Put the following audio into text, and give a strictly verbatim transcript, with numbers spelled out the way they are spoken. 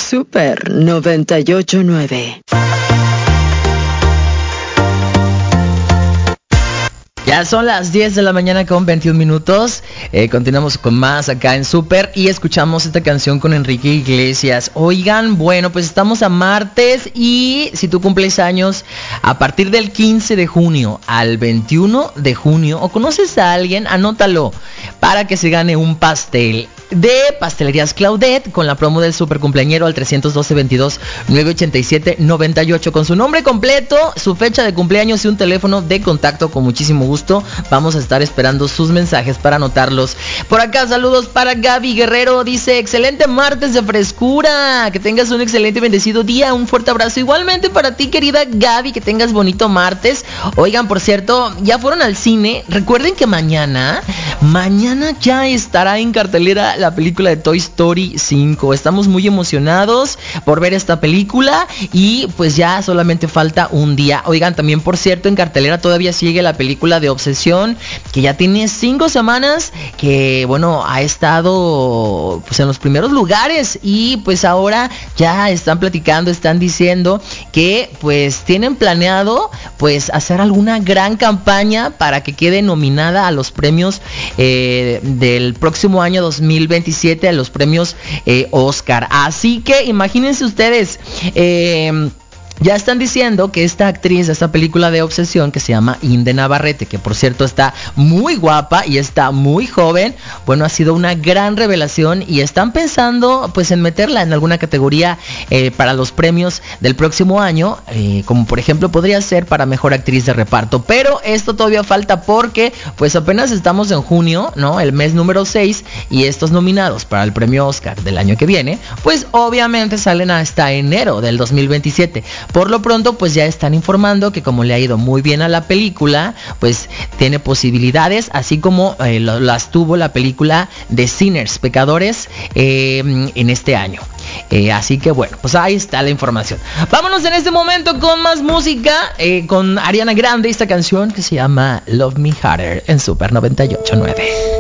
Super noventa y ocho nueve. Ya son las diez de la mañana con veintiún minutos. Eh, continuamos con más acá en Super y escuchamos esta canción con Enrique Iglesias. Oigan, bueno, pues estamos a martes y si tú cumples años a partir del quince de junio al veintiuno de junio o conoces a alguien, anótalo para que se gane un pastel de Pastelerías Claudette con la promo del super cumpleañero al trescientos doce, veintidós, novecientos ochenta y siete, noventa y ocho con su nombre completo, su fecha de cumpleaños y un teléfono de contacto. Con muchísimo gusto vamos a estar esperando sus mensajes para anotarlos. Por acá saludos para Gaby Guerrero, dice excelente martes de frescura, que tengas un excelente y bendecido día, un fuerte abrazo igualmente para ti querida Gaby, que tengas bonito martes. Oigan, por cierto, ya fueron al cine, recuerden que mañana mañana ya estará en cartelera la película de Toy Story cinco. Estamos muy emocionados por ver esta película y pues ya solamente falta un día. Oigan, también por cierto en cartelera todavía sigue la película de Obsesión, que ya tiene cinco semanas que bueno ha estado pues en los primeros lugares y pues ahora ya están platicando, están diciendo que pues tienen planeado pues hacer alguna gran campaña para que quede nominada a los premios eh, del próximo año dos mil veintisiete, a los premios eh, Oscar. Así que imagínense ustedes, eh, ya están diciendo que esta actriz de esta película de Obsesión, que se llama Inde Navarrete, que por cierto está muy guapa y está muy joven, bueno, ha sido una gran revelación y están pensando pues en meterla en alguna categoría eh, para los premios del próximo año, eh, como por ejemplo podría ser para mejor actriz de reparto, pero esto todavía falta porque pues apenas estamos en junio, ¿no? El mes número seis, y estos nominados para el premio Oscar del año que viene, pues obviamente salen hasta enero del dos mil veintisiete. Por lo pronto pues ya están informando que como le ha ido muy bien a la película, pues tiene posibilidades, así como eh, lo, las tuvo la película de Sinners, Pecadores, eh, en este año. Eh, así que bueno, pues ahí está la información. Vámonos en este momento con más música, eh, con Ariana Grande, esta canción que se llama Love Me Harder en Super noventa y ocho nueve.